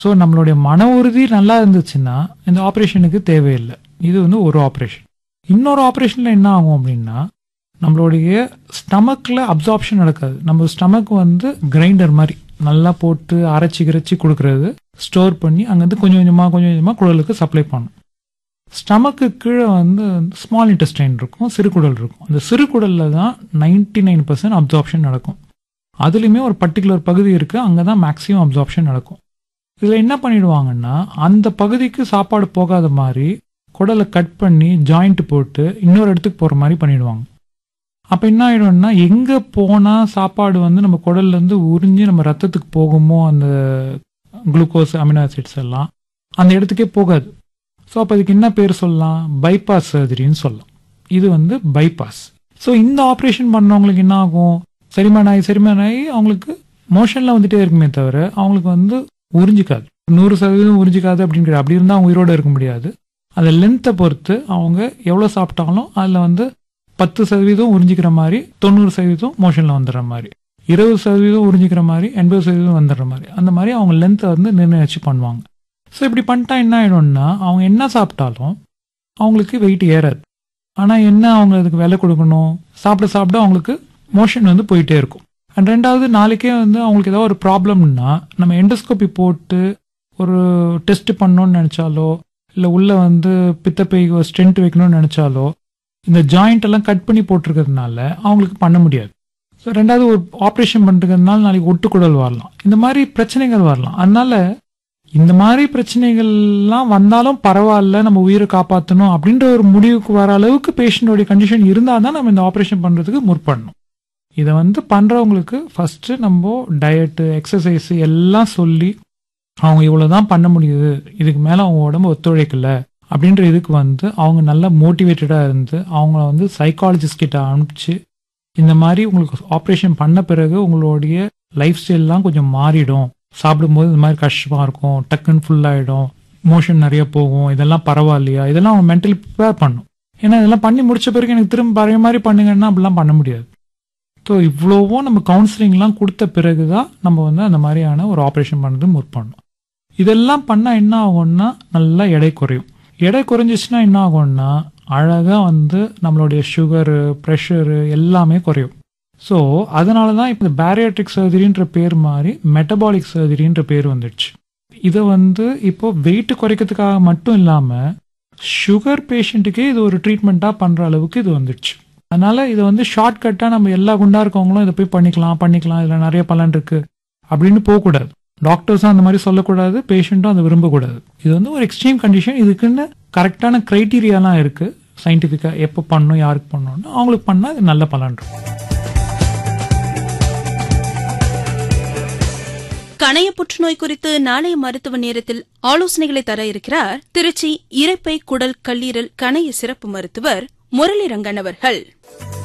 So நம்மளுடைய மன உறுதி நல்லா இருந்துச்சுன்னா இந்த ஆப்ரேஷனுக்கு தேவையில்லை. இது வந்து ஒரு ஆப்ரேஷன். இன்னொரு ஆப்ரேஷனில் என்ன ஆகும் அப்படின்னா, நம்மளுடைய ஸ்டமக்கில் அப்சார்ப்ஷன் நடக்காது. நம்ம ஸ்டமக் வந்து கிரைண்டர் மாதிரி நல்லா போட்டு அரைச்சி கிரைச்சி கொடுக்கறது, ஸ்டோர் பண்ணி அங்கேருந்து கொஞ்சம் கொஞ்சமாக குடலுக்கு சப்ளை பண்ணும். ஸ்டமக்கு கீழே வந்து ஸ்மால் இன்டெஸ்டைன் இருக்கும், சிறுகுடல் இருக்கும். அந்த சிறுகுடலில் தான் 99% அப்சார்ப்ஷன் நடக்கும். அதுலேயுமே ஒரு பர்டிகுலர் பகுதி இருக்குது, அங்கே தான் மேக்ஸிமம் அப்சார்ப்ஷன் நடக்கும். இதில் என்ன பண்ணிடுவாங்கன்னா, அந்த பகுதிக்கு சாப்பாடு போகாத மாதிரி குடலை கட் பண்ணி ஜாயிண்ட் போட்டு இன்னொரு இடத்துக்கு போகிற மாதிரி பண்ணிடுவாங்க. அப்போ என்ன ஆகிடும்னா, எங்கே போனால் சாப்பாடு வந்து நம்ம குடல்லேருந்து உறிஞ்சி நம்ம ரத்தத்துக்கு போகுமோ அந்த குளுக்கோஸ் அமினோ ஆசிட்ஸ் எல்லாம் அந்த இடத்துக்கே போகாது. ஸோ அப்போ அதுக்கு என்ன பேர் சொல்லலாம்? பைபாஸ் சர்ஜரின்னு சொல்லலாம். இது வந்து பைபாஸ். ஸோ இந்த ஆப்ரேஷன் பண்ணவங்களுக்கு என்ன ஆகும்? செரிமானம் ஆகி அவங்களுக்கு மோஷனில் வந்துட்டே இருக்குமே தவிர அவங்களுக்கு வந்து உறிஞ்சிக்காது. 100% உறிஞ்சிக்காது அப்படிங்கிற அப்படி இருந்தால் அவங்க உயிரோடு இருக்க முடியாது. அந்த லென்த்தை பொறுத்து அவங்க எவ்வளோ சாப்பிட்டாலும் அதில் வந்து 10% உறிஞ்சிக்கிற மாதிரி, 90% மோஷனில் வந்துடுற மாதிரி, 20% உறிஞ்சிக்கிற மாதிரி, 80% வந்துடுற மாதிரி, அந்த மாதிரி அவங்க லென்த்தை வந்து நிர்ணயிச்சு பண்ணுவாங்க. ஸோ இப்படி பண்ணிட்டா என்ன ஆகிடும்னா, அவங்க என்ன சாப்பிட்டாலும் அவங்களுக்கு வெயிட் ஏறாது. ஆனால் என்ன அவங்க அதுக்கு விலை கொடுக்கணும்? சாப்பிட அவங்களுக்கு மோஷன் வந்து போயிட்டே இருக்கும். அண்ட் ரெண்டாவது, நாளைக்கே வந்து அவங்களுக்கு ஏதாவது ஒரு ப்ராப்ளம்னா நம்ம எண்டோஸ்கோபி போட்டு ஒரு டெஸ்ட் பண்ணணும்னு நினச்சாலோ, இல்லை உள்ளே வந்து பித்தப்பை ஸ்டென்ட் வைக்கணும்னு நினச்சாலோ, இந்த ஜாயிண்ட் எல்லாம் கட் பண்ணி போட்டிருக்கிறதுனால அவங்களுக்கு பண்ண முடியாது. ஸோ ரெண்டாவது, ஒரு ஆப்ரேஷன் பண்ணுறதுனால நாளைக்கு ஒட்டுக்குடல் வரலாம், இந்த மாதிரி பிரச்சனைகள் வரலாம். அதனால இந்த மாதிரி பிரச்சனைகள்லாம் வந்தாலும் பரவாயில்ல, நம்ம உயிரை காப்பாற்றணும் அப்படின்ற ஒரு முடிவுக்கு வர அளவுக்கு பேஷண்டோடைய கண்டிஷன் இருந்தால் தான் நம்ம இந்த ஆப்ரேஷன் பண்ணுறதுக்கு முற்படணும். இதை வந்து பண்ணுறவங்களுக்கு ஃபஸ்ட்டு நம்ம டயட்டு, எக்ஸசைஸ் எல்லாம் சொல்லி அவங்க இவ்வளோதான் பண்ண முடியுது, இதுக்கு மேலே அவங்க உடம்பு ஒத்துழைக்கலை அப்படின்ற இதுக்கு வந்து அவங்க நல்லா மோட்டிவேட்டடாக இருந்து அவங்கள வந்து சைக்காலஜிஸ்ட் கிட்ட அனுப்பிச்சு, இந்த மாதிரி உங்களுக்கு ஆப்ரேஷன் பண்ண பிறகு உங்களுடைய லைஃப் ஸ்டைல்லாம் கொஞ்சம் மாறிடும், சாப்பிடும்போது இந்த மாதிரி கஷ்டமாக இருக்கும், டக்குன்னு ஃபுல்லாகிடும், மோஷன் நிறைய போகும், இதெல்லாம் பரவாயில்லையா, இதெல்லாம் அவங்க மென்டலி ப்ரிப்பேர் பண்ணும். ஏன்னா இதெல்லாம் பண்ணி முடிச்ச பிறகு எனக்கு திரும்ப பழைய மாதிரி பண்ணுங்கன்னா அப்படிலாம் பண்ண முடியாது. ஸோ இவ்வளோவும் நம்ம கவுன்சிலிங்லாம் கொடுத்த பிறகு தான் நம்ம வந்து அந்த மாதிரியான ஒரு ஆப்ரேஷன் பண்ணுறது முற்படணும். இதெல்லாம் பண்ணால் என்ன ஆகும்னா, நல்லா எடை குறையும். எடை குறைஞ்சிச்சுன்னா என்ன ஆகும்னா, அழகாக வந்து நம்மளுடைய சுகரு, ப்ரெஷரு எல்லாமே குறையும். ஸோ அதனால தான் இப்போ பேரியாட்ரிக் சர்ஜரின்ற பேர் மாதிரி மெட்டபாலிக் சர்ஜரின்ற பேர் வந்துடுச்சு. இதை வந்து இப்போ வெயிட் குறைக்கிறதுக்காக மட்டும் இல்லாமல் சுகர் பேஷண்ட்டுக்கே இது ஒரு ட்ரீட்மெண்ட்டாக பண்ணுற அளவுக்கு இது வந்துடுச்சு. அதனால இதை வந்து ஷார்ட்கட்டாக நம்ம எல்லா குண்டா இருக்கவங்களும் இதை போய் பண்ணிக்கலாம், இதில் நிறைய பலன் இருக்கு அப்படின்னு போகக்கூடாது. டாக்டர்ஸும் அந்த மாதிரி சொல்லக்கூடாது, பேஷண்ட்டும் அதை விரும்பக்கூடாது. இது வந்து ஒரு எக்ஸ்ட்ரீம் கண்டிஷன். இதுக்குன்னு கரெக்டான க்ரைட்டீரியாலாம் இருக்கு சயின்டிஃபிக்காக, எப்போ பண்ணணும், யாருக்கு பண்ணணும்னு அவங்களுக்கு பண்ணால் இது நல்ல பலன் இருக்கும். கணைய புற்றுநோய் குறித்து நாளைய மருத்துவ நேரத்தில் ஆலோசனைகளை தர இருக்கிறார் திருச்சி இரைப்பை குடல் கல்லீரல் கணைய சிறப்பு மருத்துவர் முரளிரங்கன் அவர்கள்.